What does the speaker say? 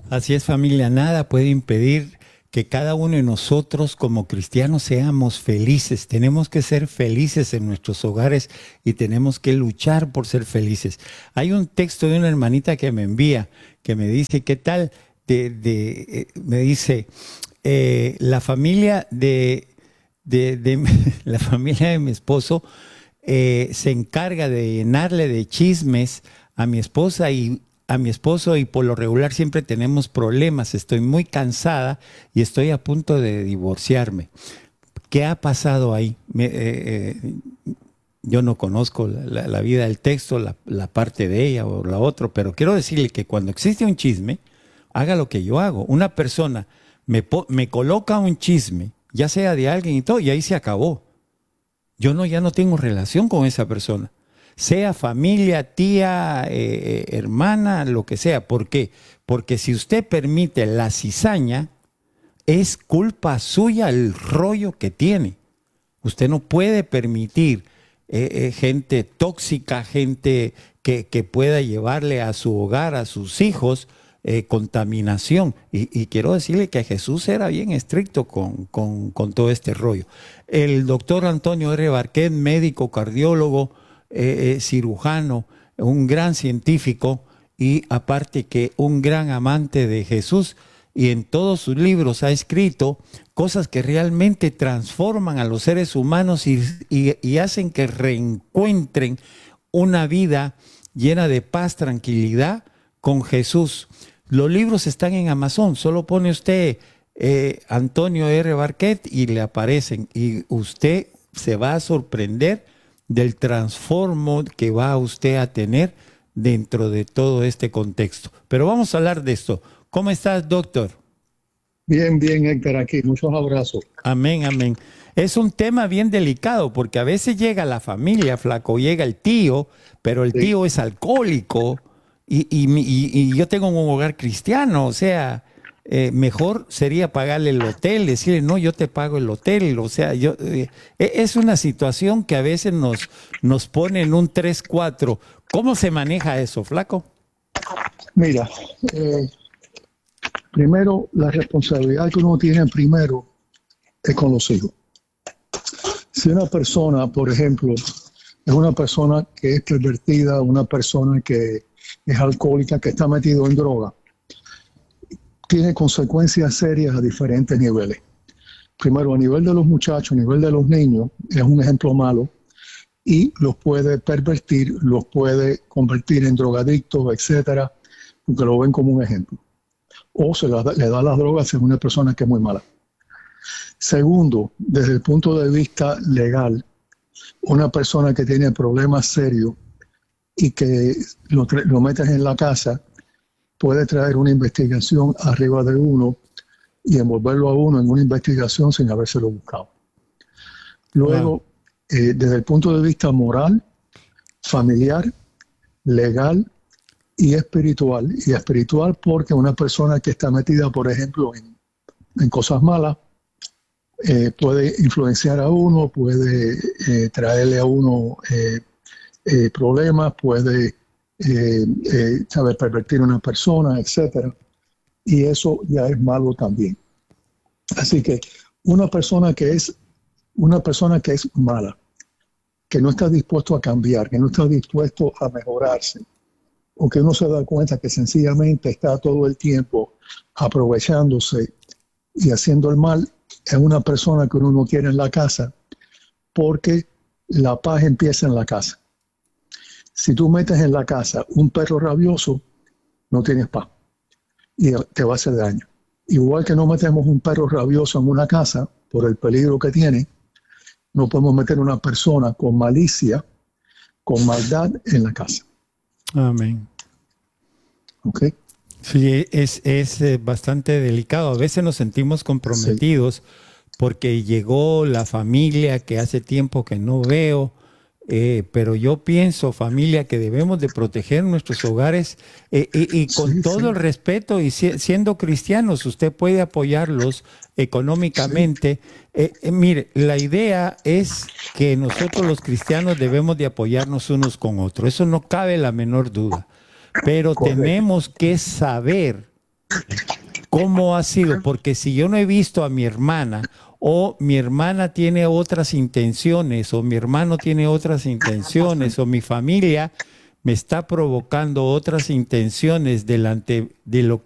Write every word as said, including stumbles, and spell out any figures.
Así es, familia, nada puede impedir que cada uno de nosotros como cristianos seamos felices. Tenemos que ser felices en nuestros hogares y tenemos que luchar por ser felices. Hay un texto de una hermanita que me envía, que me dice, ¿qué tal? De, de, eh, me dice, eh, la familia de, de, de la familia de mi esposo eh, se encarga de llenarle de chismes a mi esposa y a mi esposo y por lo regular siempre tenemos problemas. Estoy muy cansada y estoy a punto de divorciarme. ¿Qué ha pasado ahí? Me, eh, eh, yo no conozco la, la, la vida del texto, la, la parte de ella o la otra, pero quiero decirle que cuando existe un chisme, haga lo que yo hago. Una persona me, me coloca un chisme, ya sea de alguien y todo, y ahí se acabó. Yo no, ya no tengo relación con esa persona. Sea familia, tía, eh, hermana, lo que sea. ¿Por qué? Porque si usted permite la cizaña, es culpa suya el rollo que tiene. Usted no puede permitir eh, eh, gente tóxica, gente que, que pueda llevarle a su hogar, a sus hijos, eh, contaminación. Y, y quiero decirle que Jesús era bien estricto con, con, con todo este rollo. El doctor Antonio R. Barquet, médico, cardiólogo, Eh, eh, cirujano, un gran científico y aparte que un gran amante de Jesús, y en todos sus libros ha escrito cosas que realmente transforman a los seres humanos y, y, y hacen que reencuentren una vida llena de paz, tranquilidad con Jesús. Los libros están en Amazon, solo pone usted eh, Antonio R. Barquet y le aparecen y usted se va a sorprender del transformo que va usted a tener dentro de todo este contexto. Pero vamos a hablar de esto. ¿Cómo estás, doctor? Bien, bien, Héctor, aquí. Muchos abrazos. Amén, amén. Es un tema bien delicado porque a veces llega la familia, flaco, llega el tío, pero el Sí. tío es alcohólico y, y, y, y yo tengo un hogar cristiano, o sea, eh, mejor sería pagarle el hotel, decirle, no, yo te pago el hotel, o sea, yo eh, es una situación que a veces nos, nos pone en un tres cuatro. ¿Cómo se maneja eso, flaco? Mira, eh, primero, la responsabilidad que uno tiene primero es con los hijos. Si una persona, por ejemplo, es una persona que es pervertida, una persona que es alcohólica, que está metido en droga, tiene consecuencias serias a diferentes niveles. Primero, a nivel de los muchachos, a nivel de los niños, es un ejemplo malo y los puede pervertir, los puede convertir en drogadictos, etcétera, porque lo ven como un ejemplo. O se le da, le da las drogas a una persona que es muy mala. Segundo, desde el punto de vista legal, una persona que tiene problemas serios y que lo, lo metes en la casa, puede traer una investigación arriba de uno y envolverlo a uno en una investigación sin habérselo buscado. Luego, wow. eh, desde el punto de vista moral, familiar, legal y espiritual. Y espiritual porque una persona que está metida, por ejemplo, en, en cosas malas, eh, puede influenciar a uno, puede eh, traerle a uno eh, eh, problemas, puede Eh, eh, sabe, pervertir a una persona, etcétera, y eso ya es malo también. Así que una persona que es una persona que es mala, que no está dispuesto a cambiar, que no está dispuesto a mejorarse, o que uno se da cuenta que sencillamente está todo el tiempo aprovechándose y haciendo el mal, es una persona que uno no quiere en la casa, porque la paz empieza en la casa. Si tú metes en la casa un perro rabioso, no tienes paz y te va a hacer daño. Igual que no metemos un perro rabioso en una casa por el peligro que tiene, no podemos meter una persona con malicia, con maldad en la casa. Amén. ¿Ok? Sí, es, es bastante delicado. A veces nos sentimos comprometidos sí. porque llegó la familia que hace tiempo que no veo. Eh, pero yo pienso, familia, que debemos de proteger nuestros hogares eh, y, y con sí, todo sí. el respeto y si, siendo cristianos, usted puede apoyarlos económicamente. Sí. Eh, eh, mire, la idea es que nosotros los cristianos debemos de apoyarnos unos con otros. Eso no cabe la menor duda. Pero Correcto. tenemos que saber ¿Cómo ha sido? Porque si yo no he visto a mi hermana, o mi hermana tiene otras intenciones, o mi hermano tiene otras intenciones, o mi familia me está provocando otras intenciones delante de lo